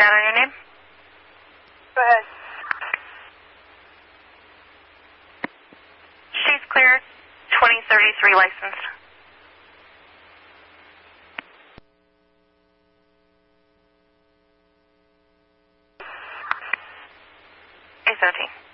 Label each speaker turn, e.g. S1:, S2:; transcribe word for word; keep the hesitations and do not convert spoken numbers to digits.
S1: down on your name?
S2: Go ahead.
S1: She's clear, twenty thirty-three licensed. eight seventeen.